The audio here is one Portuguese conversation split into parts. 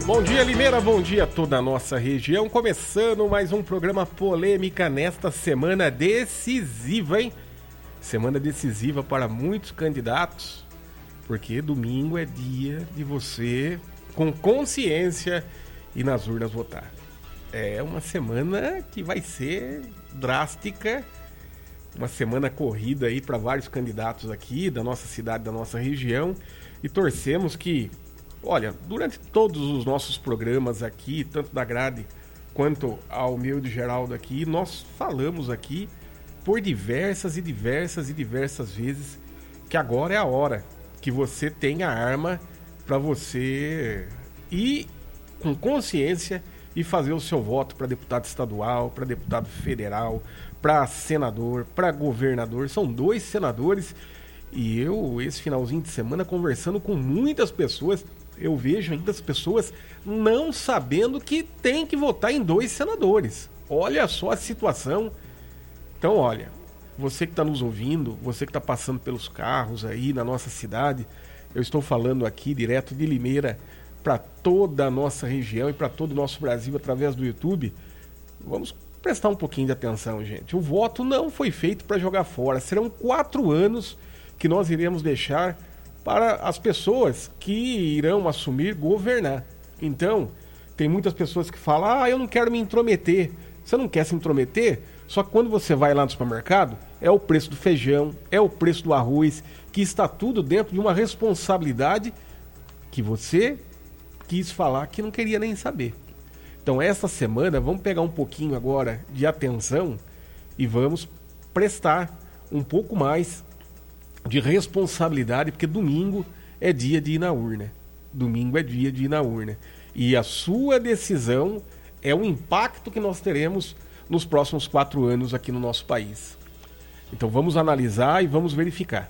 Bom dia, Limeira, bom dia a toda a nossa região. Começando mais um programa Polêmica nesta semana decisiva, hein? Semana decisiva para muitos candidatos, porque domingo é dia de você, com consciência, ir nas urnas votar. É uma semana que vai ser drástica, uma semana corrida aí para vários candidatos aqui da nossa cidade, da nossa região, e torcemos que, olha, durante todos os nossos programas aqui, tanto da grade quanto ao meu de Geraldo aqui, nós falamos aqui por diversas vezes que agora é a hora que você tem a arma para você ir com consciência e fazer o seu voto para deputado estadual, para deputado federal, para senador, para governador. São 2 senadores e eu, esse finalzinho de semana, conversando com muitas pessoas, eu vejo ainda as pessoas não sabendo que tem que votar em 2 senadores. Olha só a situação. Então, olha, você que está nos ouvindo, você que está passando pelos carros aí na nossa cidade, eu estou falando aqui direto de Limeira para toda a nossa região e para todo o nosso Brasil através do YouTube. Vamos prestar um pouquinho de atenção, gente. O voto não foi feito para jogar fora. Serão 4 anos que nós iremos deixar para as pessoas que irão assumir governar. Então, tem muitas pessoas que falam, eu não quero me intrometer. Você não quer se intrometer? Só que quando você vai lá no supermercado, é o preço do feijão, é o preço do arroz, que está tudo dentro de uma responsabilidade que você quis falar que não queria nem saber. Então, esta semana, vamos pegar um pouquinho agora de atenção e vamos prestar um pouco mais de responsabilidade, porque domingo é dia de ir na urna. Domingo é dia de ir na urna. E a sua decisão é o impacto que nós teremos nos próximos 4 anos aqui no nosso país. Então vamos analisar e vamos verificar.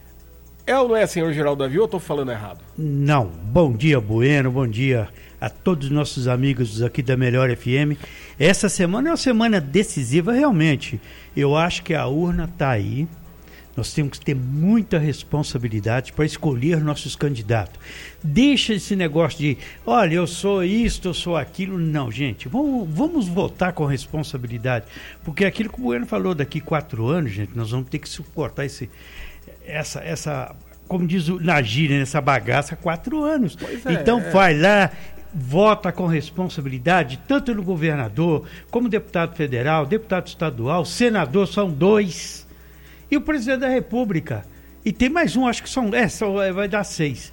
É ou não é, senhor Geraldo Davi, ou eu estou falando errado? Não. Bom dia, Bueno, bom dia a todos os nossos amigos aqui da Melhor FM. Essa semana é uma semana decisiva, realmente. Eu acho que a urna está aí. Nós temos que ter muita responsabilidade para escolher nossos candidatos. Deixa esse negócio de, olha, eu sou isto, eu sou aquilo. Não, gente, vamos votar com responsabilidade. Porque aquilo que o Bueno falou, daqui 4 anos, gente, nós vamos ter que suportar essa como diz na gíria, essa bagaça 4 anos. Então vai lá, vota com responsabilidade, tanto no governador, como deputado federal, deputado estadual, senador, são 2. E o presidente da República. E tem mais um, acho que vai dar 6.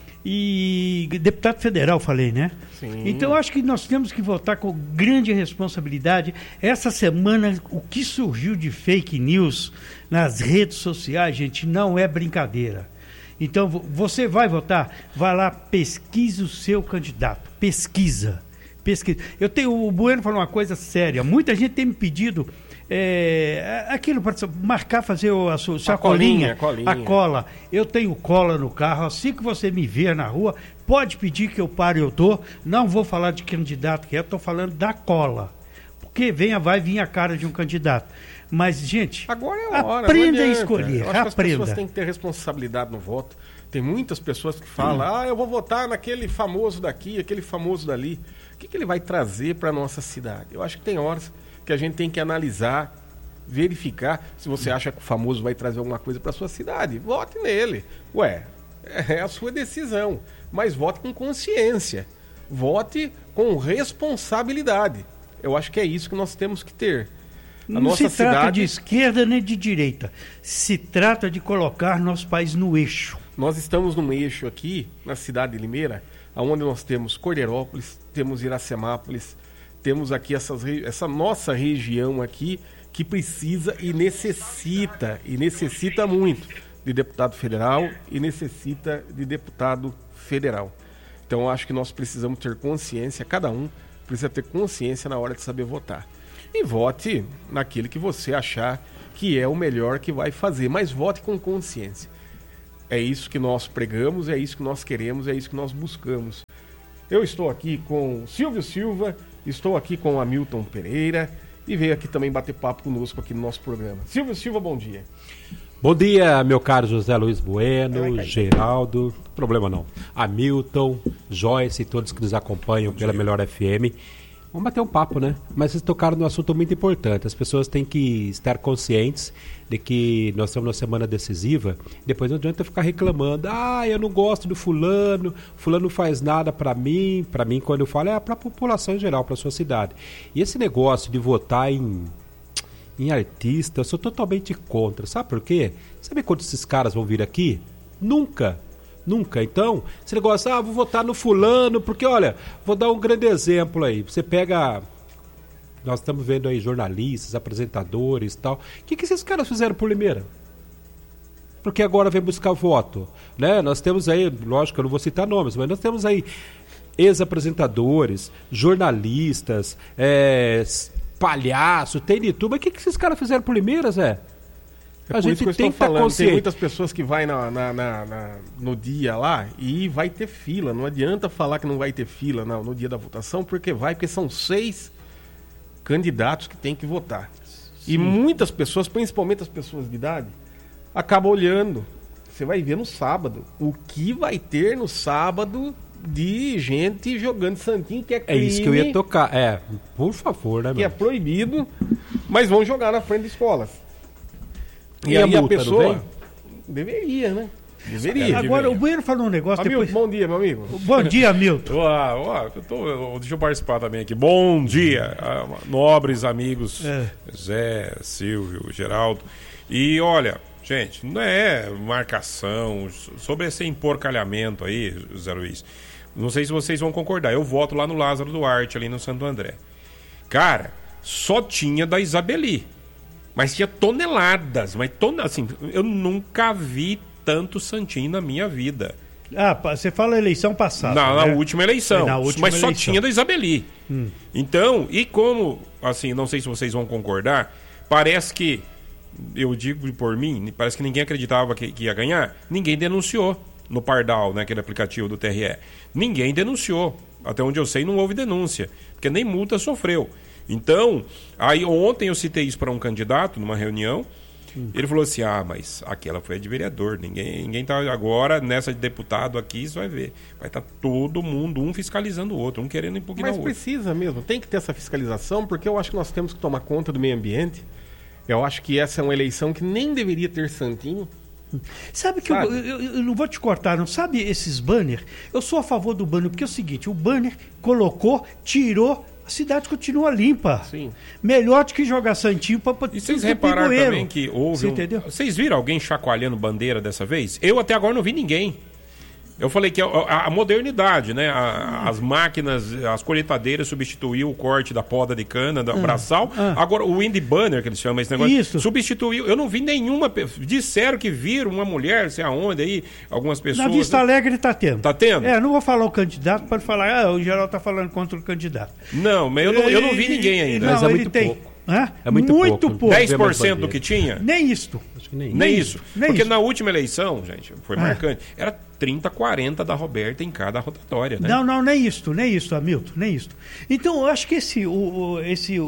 E deputado federal, falei, né? Sim. Então, acho que nós temos que votar com grande responsabilidade. Essa semana, o que surgiu de fake news nas redes sociais, gente, não é brincadeira. Então, você vai votar, vai lá, pesquise o seu candidato. Pesquisa. O Bueno falou uma coisa séria. Muita gente tem me pedido aquilo para marcar, fazer a sua colinha, a cola. Eu tenho cola no carro, assim que você me ver na rua, pode pedir que eu pare, eu dou. Não vou falar de candidato que estou falando da cola, porque vai vir a cara de um candidato. Mas, gente, agora é a hora, aprenda a escolher. Eu acho que as pessoas têm que ter responsabilidade no voto. Tem muitas pessoas que falam, eu vou votar naquele famoso daqui, aquele famoso dali. O que ele vai trazer para a nossa cidade? Eu acho que tem horas que a gente tem que analisar, verificar. Se você acha que o famoso vai trazer alguma coisa para a sua cidade, vote nele. É a sua decisão, mas vote com consciência, vote com responsabilidade. Eu acho que é isso que nós temos que ter. Não se trata de esquerda nem de direita, se trata de colocar nosso país no eixo. Nós estamos num eixo aqui, na cidade de Limeira, onde nós temos Cordeirópolis, temos Iracemápolis, temos aqui essa nossa região aqui que precisa e necessita muito de deputado federal e necessita de deputado federal. Então eu acho que nós precisamos ter consciência, cada um precisa ter consciência na hora de saber votar. E vote naquele que você achar que é o melhor que vai fazer, mas vote com consciência. É isso que nós pregamos, é isso que nós queremos, é isso que nós buscamos. Eu estou aqui com Silvio Silva, estou aqui com Hamilton Pereira e veio aqui também bater papo conosco aqui no nosso programa. Silvio Silva, bom dia. Bom dia, meu caro José Luiz Bueno, Geraldo, problema não, Hamilton Joyce e todos que nos acompanham pela Melhor FM. Vamos bater um papo, né? Mas vocês tocaram num assunto muito importante. As pessoas têm que estar conscientes de que nós estamos numa semana decisiva. Depois não adianta ficar reclamando. Eu não gosto do fulano não faz nada para mim. Para mim, quando eu falo, é para a população em geral, para a sua cidade. E esse negócio de votar em artista, eu sou totalmente contra. Sabe por quê? Sabe quando esses caras vão vir aqui? Nunca. Então, esse negócio, vou votar no fulano, porque, olha, vou dar um grande exemplo aí. Você pega, nós estamos vendo aí jornalistas, apresentadores e tal. O que esses caras fizeram por Limeira? Porque agora vem buscar voto, né? Nós temos aí, lógico que eu não vou citar nomes, mas nós temos aí ex-apresentadores, jornalistas, palhaço, tem de tudo. Mas o que esses caras fizeram por Limeira, Zé? A gente tem que estar consciente. Tem muitas pessoas que vai no dia lá e vai ter fila. Não adianta falar que não vai ter fila no dia da votação, porque são 6 candidatos que tem que votar. Sim. E muitas pessoas, principalmente as pessoas de idade, acabam olhando. Você vai ver no sábado. O que vai ter no sábado de gente jogando santinho, que é crime. É isso que eu ia tocar. Por favor, né, que é proibido, mas vão jogar na frente de escolas. E aí a multa, pessoa deveria, né? Deveria. Agora, o Bueiro falou um negócio... Hamilton, bom dia, meu amigo. Bom dia, Hamilton. Deixa eu participar também aqui. Bom dia, nobres amigos Zé, Silvio, Geraldo. E olha, gente, não é marcação sobre esse emporcalhamento aí, Zé Luiz. Não sei se vocês vão concordar. Eu voto lá no Lázaro Duarte, ali no Santo André. Cara, só tinha da Isabeli. Mas tinha toneladas, assim, eu nunca vi tanto santinho na minha vida. Você fala eleição passada, Na última eleição, mas só tinha da Isabeli. Então, e como, assim, não sei se vocês vão concordar, parece que, eu digo por mim, parece que ninguém acreditava que ia ganhar, ninguém denunciou no Pardal, né, aquele aplicativo do TRE. Ninguém denunciou, até onde eu sei não houve denúncia, porque nem multa sofreu. Então, aí ontem eu citei isso para um candidato numa reunião. Ele falou assim: mas aquela foi a de vereador, ninguém tá agora nessa de deputado aqui, você vai ver. Vai estar todo mundo, um fiscalizando o outro, um querendo impugnar o outro. Mas precisa mesmo, tem que ter essa fiscalização, porque eu acho que nós temos que tomar conta do meio ambiente. Eu acho que essa é uma eleição que nem deveria ter santinho. Sabe que eu não vou te cortar, não sabe esses banners? Eu sou a favor do banner, porque é o seguinte, o banner colocou, tirou, a cidade continua limpa. Sim. Melhor do que jogar santinho para... E vocês repararam também que houve... Vocês viram alguém chacoalhando bandeira dessa vez? Eu até agora não vi ninguém. Eu falei que a modernidade, né? As máquinas, as colheitadeiras substituiu o corte da poda de cana, da braçal. Agora, o wind banner, que eles chamam esse negócio, substituiu. Eu não vi nenhuma... Disseram que viram uma mulher, sei aonde aí, algumas pessoas... Na Vista Alegre está tendo. Está tendo? Não vou falar o candidato para falar, o geral está falando contra o candidato. Não, mas eu não vi ninguém ainda. Mas é muito pouco. É muito pouco. 10% do que tinha? Nem isto. Acho que nem isso. Porque na última eleição, gente, foi marcante. Era 30, 40 da Roberta em cada rotatória, né? Não, nem isto, Hamilton, nem isto. Então, eu acho que o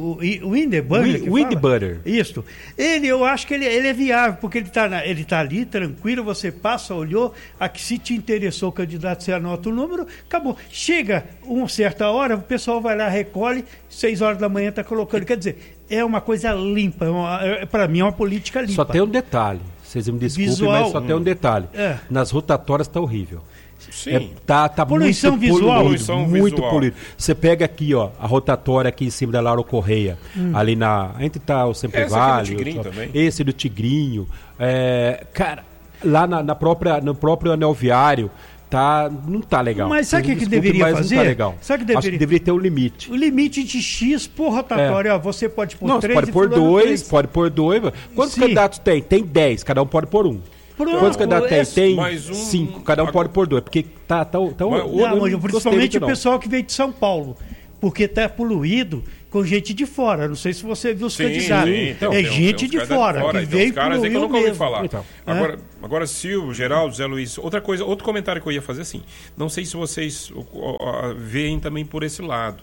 Windebutter, isso, eu acho que ele é viável, porque ele tá ali, tranquilo, você passa, olhou, aqui se te interessou o candidato, você anota o número, acabou. Chega uma certa hora, o pessoal vai lá, recolhe, 6 horas da manhã está colocando, quer dizer, é uma coisa limpa, para mim é uma política limpa. Só tem um detalhe. Vocês me desculpem, visual, mas só tem um detalhe. Nas rotatórias está horrível. Sim. Tá poluição muito visual. Muito poluído. Você pega aqui, ó, a rotatória aqui em cima da Lauro Correia, ali entre tá o Sempre Vale, esse do Tigrinho. Cara, lá no próprio anel viário, não tá legal. Mas sabe o que deveria fazer? Não tá legal. Acho que deveria ter um limite. O limite de X por rotatória. Você pode pôr 3 pode pôr 2, pode pôr 2. Quantos candidatos tem? Tem 10, cada um pode pôr 1. Quantos candidatos tem? Tem 5, cada um pode pôr 2. Porque tá principalmente o pessoal que veio de São Paulo. Porque tá poluído com gente de fora. Não sei se você viu os candidatos. Então, gente de fora que veio caras aí que eu nunca ouvi falar. Então, agora, Silvio, Geraldo, Zé Luiz, outro comentário que eu ia fazer assim. Não sei se vocês veem também por esse lado.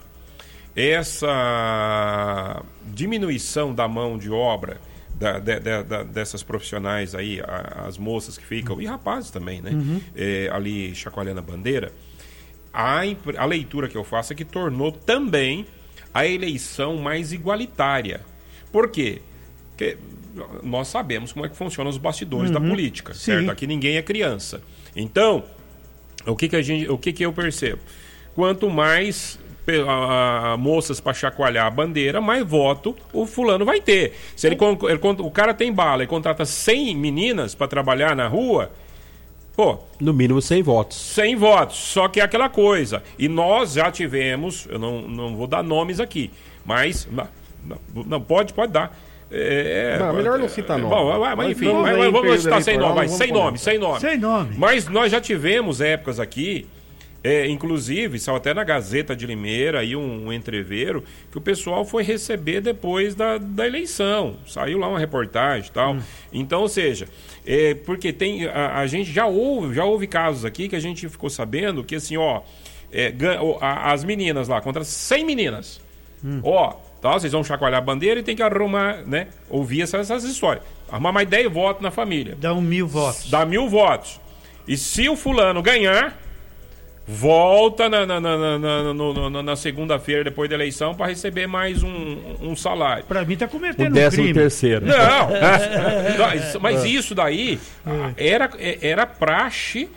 Essa diminuição da mão de obra dessas profissionais aí, as moças que ficam, e rapazes também, né? Ali chacoalhando a bandeira. a leitura que eu faço é que tornou também a eleição mais igualitária. Por quê? Porque nós sabemos como é que funcionam os bastidores da política, certo? Aqui ninguém é criança. Então, o que eu percebo? Quanto mais moças para chacoalhar a bandeira, mais voto o fulano vai ter. Se o cara tem bala e contrata 100 meninas para trabalhar na rua, pô, no mínimo 100 votos. 100 votos, só que é aquela coisa. E nós já tivemos, eu não vou dar nomes aqui, mas não pode dar. Melhor não citar nomes. Bom, mas enfim, vamos citar sem nome, sem nome. Mas nós já tivemos épocas aqui, inclusive, saiu até na Gazeta de Limeira, aí um entreveiro, que o pessoal foi receber depois da eleição. Saiu lá uma reportagem e tal. Então, ou seja, porque a gente já houve casos aqui que a gente ficou sabendo que assim, as meninas lá, contra 100 meninas, tá, vocês vão chacoalhar a bandeira e tem que arrumar, né? Ouvir essas histórias. Arrumar mais 10 votos na família. Dá 1.000 votos. Dá 1.000 votos. E se o fulano ganhar, volta na segunda-feira depois da eleição para receber mais um salário. Para mim tá cometendo um crime. 13º. Não, mas isso daí era praxe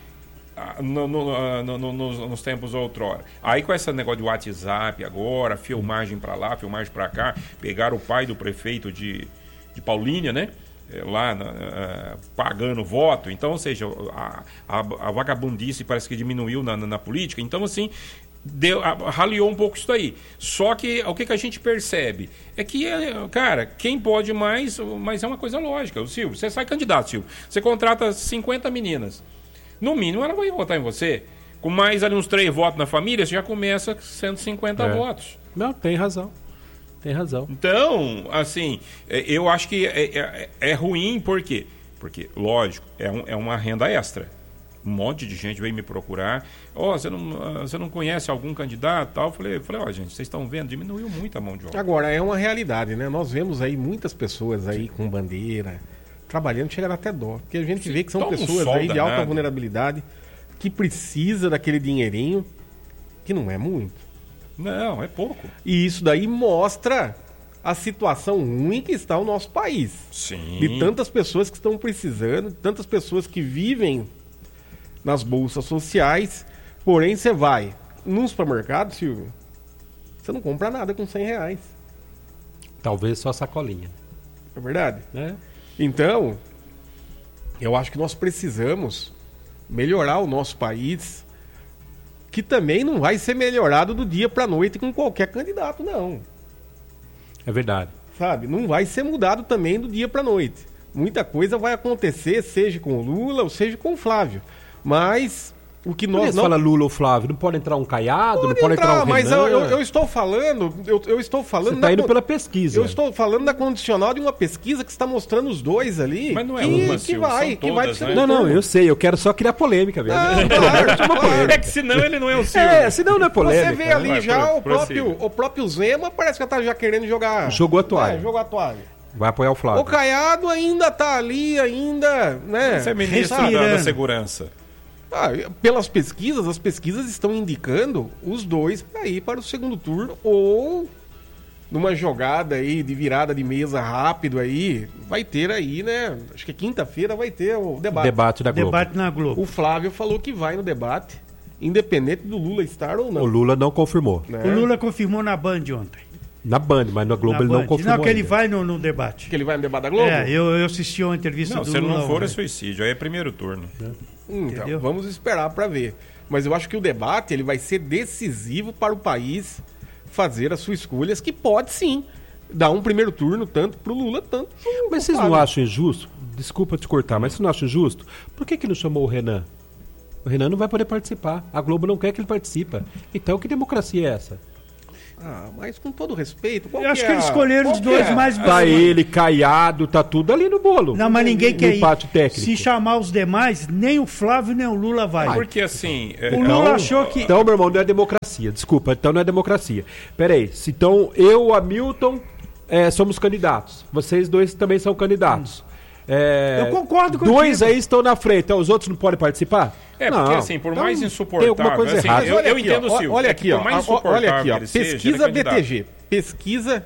nos tempos outrora. Aí com esse negócio de WhatsApp agora, filmagem para lá, filmagem para cá, pegaram o pai do prefeito de Paulínia, né? Lá pagando voto. Então, ou seja, a vagabundice parece que diminuiu na política. Então, assim, raliou um pouco isso daí. Só que o que a gente percebe é que, cara, quem pode mais, mas é uma coisa lógica. O Silvio, você sai candidato, Silvio. Você contrata 50 meninas. No mínimo, ela vai votar em você. Com mais ali uns 3 votos na família, você já começa 150 votos. Não, tem razão. Tem razão. Então, assim, eu acho que é ruim, por quê? Porque, lógico, é uma renda extra. Um monte de gente veio me procurar. Você não conhece algum candidato? Tal? Eu falei, gente, vocês estão vendo? Diminuiu muito a mão de obra. Agora, é uma realidade, né? Nós vemos aí muitas pessoas aí com bandeira, trabalhando, chegando até dó. Porque a gente vê que são pessoas aí de alta vulnerabilidade, que precisa daquele dinheirinho, que não é muito. Não, é pouco. E isso daí mostra a situação ruim que está o nosso país. Sim. De tantas pessoas que estão precisando, tantas pessoas que vivem nas bolsas sociais. Porém, você vai num supermercado, Silvio, você não compra nada com R$100. Talvez só sacolinha. É verdade? Então, eu acho que nós precisamos melhorar o nosso país, que também não vai ser melhorado do dia para a noite com qualquer candidato, não. É verdade. Sabe? Não vai ser mudado também do dia para a noite. Muita coisa vai acontecer, seja com o Lula ou seja com o Flávio. Mas o que nós não... fala Lula ou Flávio, não pode entrar um Caiado, não pode entrar um Renan. Mas eu estou falando... Você está indo pela pesquisa. Eu estou falando da condicional de uma pesquisa que está mostrando os dois ali. Mas não é uma, Silvio, que vai né? Não, eu sei, eu quero só criar polêmica mesmo. Claro. É que senão ele não é o Silvio. Senão não é polêmica. Você vê ali o próprio Zema parece que está já querendo jogar... Jogou a toalha. Jogou a toalha. Vai apoiar o Flávio. O Caiado ainda está ali, né? Você é ministro da segurança. Pelas pesquisas, as pesquisas estão indicando os dois para ir para o segundo turno ou numa jogada aí de virada de mesa rápido aí, vai ter aí, né? Acho que quinta-feira vai ter o debate. Debate da Globo. Debate na Globo. O Flávio falou que vai no debate, independente do Lula estar ou não. O Lula não confirmou. Né? O Lula confirmou na Band ontem. Na Band, mas na Globo ele não confirmou. Não, que ele vai no debate. Que ele vai no debate da Globo? Eu assisti uma entrevista do Lula. Se ele não for, é suicídio. Aí é primeiro turno. Então, vamos esperar para ver. Mas eu acho que o debate ele vai ser decisivo para o país fazer as suas escolhas, que pode sim dar um primeiro turno tanto para o Lula, tanto pro Mas vocês não acham injusto? Desculpa te cortar, mas vocês não acham injusto? Por que não chamou o Renan? O Renan não vai poder participar. A Globo não quer que ele participe. Então que democracia é essa? Mas com todo respeito... Eu acho que eles escolheram os dois mais bons. Tá ele, Caiado, tá tudo ali no bolo. Não, mas ninguém quer ir. Técnico. Se chamar os demais, nem o Flávio nem o Lula vai. Porque assim... O Lula achou que... Então, meu irmão, não é democracia. Desculpa, então não é democracia. Peraí, então eu, Hamilton, somos candidatos. Vocês dois também são candidatos. Eu concordo com 2 aí estão na frente, então os outros não podem participar? Porque assim, por mais tem insuportável... alguma coisa assim, errada. eu entendo o Silvio. Olha aqui, ó. Olha aqui, ó. Pesquisa BTG. Pesquisa...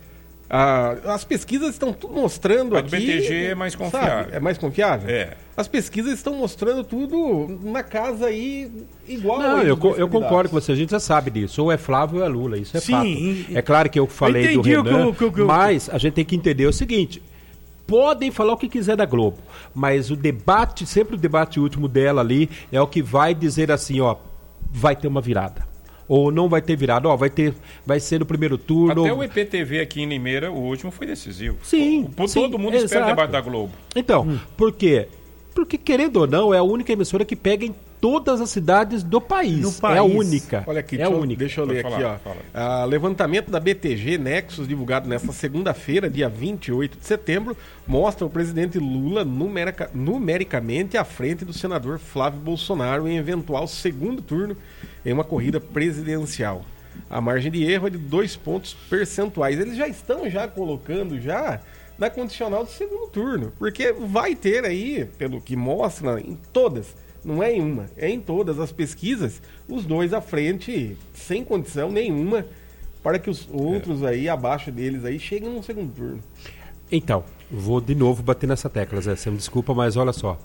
as pesquisas estão tudo mostrando aqui... A do BTG é mais confiável. Sabe? É mais confiável? É. As pesquisas estão mostrando tudo na casa aí igual... Não, eu concordo com você, a gente já sabe disso. Ou é Flávio ou é Lula, isso é fato. É claro que eu falei do Renan, mas a gente tem que entender o seguinte... Podem falar o que quiser da Globo, mas o debate, sempre o debate último dela ali, é o que vai dizer assim, ó, vai ter uma virada. Ou não vai ter virada, ó, vai ser no primeiro turno. Até o EPTV aqui em Limeira, o último foi decisivo. Sim. Todo mundo espera o debate da Globo. Então, por quê? Porque, querendo ou não, é a única emissora que pega em todas as cidades do país. É a única. Olha aqui, única. Deixa eu ler aqui, ó. Levantamento da BTG Nexus, divulgado nesta segunda-feira, dia 28 de setembro, mostra o presidente Lula numericamente à frente do senador Flávio Bolsonaro em eventual segundo turno em uma corrida presidencial. A margem de erro é de 2 pontos percentuais. Eles já estão colocando na condicional do segundo turno, porque vai ter aí, pelo que mostra, em todas, não é em uma, é em todas as pesquisas, os dois à frente, sem condição nenhuma, para que os outros aí, abaixo deles, aí cheguem no segundo turno. Então, vou de novo bater nessa tecla, Zé, você me desculpa, mas olha só,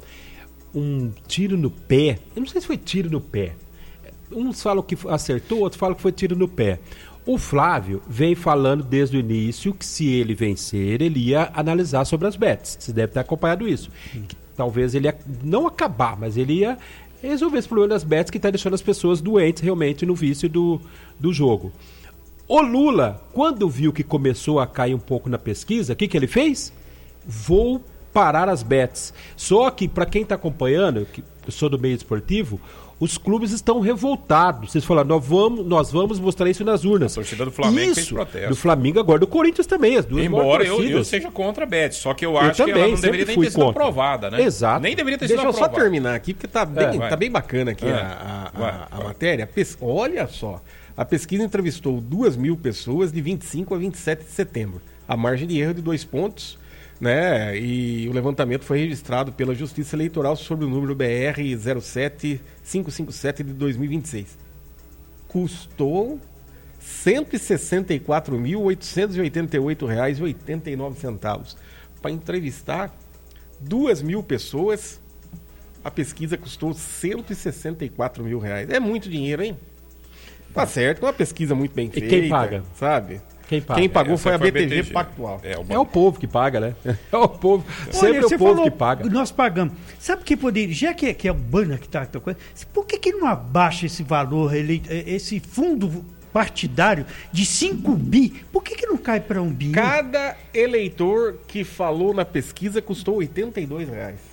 um tiro no pé, eu não sei se foi tiro no pé, uns falam que acertou, outros falam que foi tiro no pé. O Flávio vem falando desde o início que se ele vencer, ele ia analisar sobre as bets. Você deve ter acompanhado isso. Que talvez ele ia não acabar, mas ele ia resolver esse problema das bets que está deixando as pessoas doentes realmente no vício do jogo. O Lula, quando viu que começou a cair um pouco na pesquisa, o que ele fez? Vou parar as bets. Só que, para quem está acompanhando, que eu sou do meio esportivo, os clubes estão revoltados. Vocês falaram, nós vamos mostrar isso nas urnas. A torcida do Flamengo fez protesto. Do Flamengo, agora do Corinthians também. As duas Embora eu seja contra a Bet, só que eu acho que ela não deveria nem ter sido aprovada, né? Exato. Nem deveria ter sido aprovada. Deixa eu só terminar aqui, porque tá bem bacana aqui a matéria. Olha só, a pesquisa entrevistou 2.000 pessoas de 25 a 27 de setembro. A margem de erro de 2 pontos, né? E o levantamento foi registrado pela Justiça Eleitoral sob o número BR 07557 de 2026. Custou R$ 164.888,89 para entrevistar 2.000 pessoas. A pesquisa custou R$ 164 mil. É muito dinheiro, hein? Tá certo, é uma pesquisa muito bem feita. E quem paga? Sabe? Quem pagou foi a BTG Pactual. É o povo que paga, né? É o povo. Sempre o povo que paga. Nós pagamos. Sabe o que poderia... Já que é o Banner que está tocando, por que não abaixa esse valor, esse fundo partidário de 5 bi? Por que não cai para 1 bi? Cada eleitor que falou na pesquisa custou R$ 82.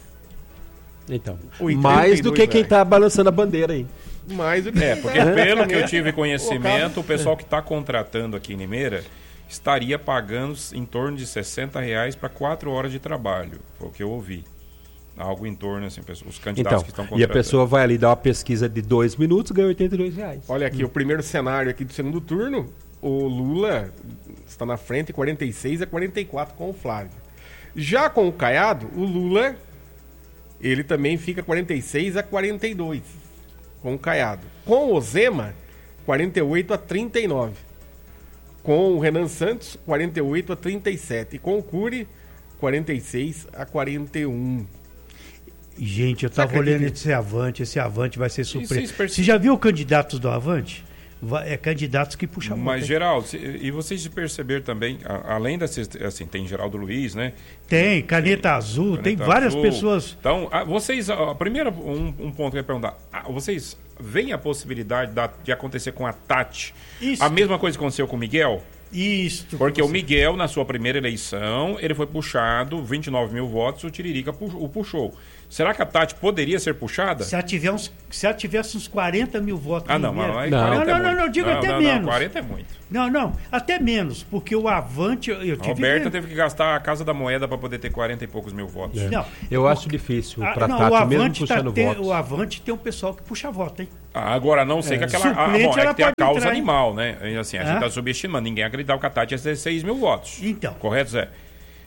Então, mais do que quem está balançando a bandeira aí. Mais do que porque pelo que eu tive conhecimento, o pessoal que está contratando aqui em Limeira estaria pagando em torno de R$60 para 4 horas de trabalho. Foi o que eu ouvi. Algo em torno, assim, os candidatos que estão contratando. E a pessoa vai ali dar uma pesquisa de 2 minutos e ganha R$82. Olha aqui, o primeiro cenário aqui do segundo turno, o Lula está na frente 46 a 44 com o Flávio. Já com o Caiado, o Lula, ele também fica 46 a 42 com o Caiado. Com o Zema, 48 a 39. Com o Renan Santos, 48 a 37. E com o Cury, 46 a 41. Gente, eu estava olhando esse Avante vai ser surpresa. Você já viu candidatos do Avante? Candidatos que puxam muito. Mas, Geraldo, e vocês perceberam também, além dessas, assim, tem Geraldo Luiz, né? Tem, Caneta Azul, tem várias pessoas. Então, vocês, primeiro, um ponto que eu ia perguntar, vocês veem a possibilidade de acontecer com a Tati a mesma coisa que aconteceu com o Miguel? Isso. Porque o Miguel, na sua primeira eleição, ele foi puxado, 29 mil votos, o Tiririca o puxou. Será que a Tati poderia ser puxada? Se ela tivesse uns 40 mil votos. Não, digo até menos. 40 é muito. Não, até menos, porque o Avante... A Roberta teve que gastar a Casa da Moeda para poder ter 40 e poucos mil votos. É. Eu acho difícil para a Tati, mesmo puxando votos. O Avante tem um pessoal que puxa voto, hein? Agora, não sei que aquela... é que tem a causa animal, né? Assim, a gente está subestimando. Ninguém acreditava que a Tati ia ter 6 mil votos. Então. Correto, Zé?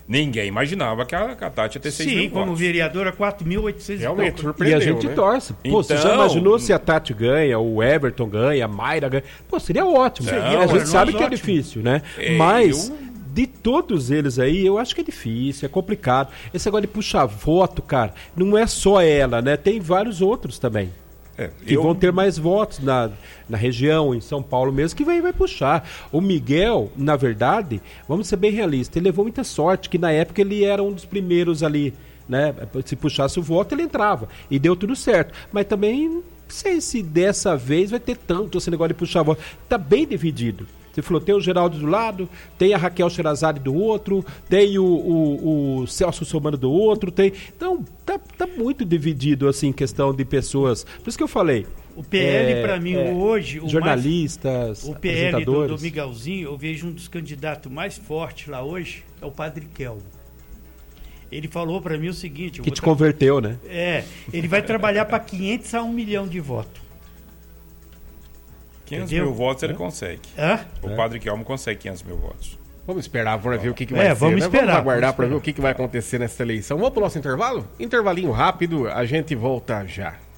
Ninguém imaginava que a Tati ia ter 6 mil votos. Sim, como vereadora, 4.800 Realmente, e a gente torce. Pô, você já imaginou se a Tati ganha, o Everton ganha, a Mayra ganha? Pô, seria ótimo. A gente sabe que é difícil, né? Mas... de todos eles aí, eu acho que é difícil, é complicado. Esse negócio de puxar voto, cara, não é só ela, né? Tem vários outros também. Que vão ter mais votos na região, em São Paulo mesmo, que vai puxar. O Miguel, na verdade, vamos ser bem realistas, ele levou muita sorte, que na época ele era um dos primeiros ali, né? Se puxasse o voto, ele entrava. E deu tudo certo. Mas também, não sei se dessa vez vai ter tanto esse negócio de puxar voto. Tá bem dividido. Você falou, tem o Geraldo do lado, tem a Raquel Sherazade do outro, tem o Celso Somano do outro, tem... Então, tá muito dividido, assim, questão de pessoas. Por isso que eu falei. O PL, para mim, hoje... jornalistas, o PL do Miguelzinho, eu vejo um dos candidatos mais fortes lá hoje, é o Padre Kelmo. Ele falou para mim o seguinte... Que te converteu, né? Ele vai trabalhar para 500 a 1 milhão de votos. 500 mil votos ele consegue. O Padre Kelmo consegue 500 mil votos. Vamos esperar para ver o que vai ser. Vamos esperar. Vamos aguardar para ver o que vai acontecer nessa eleição. Vamos para o nosso intervalo? Intervalinho rápido, a gente volta já.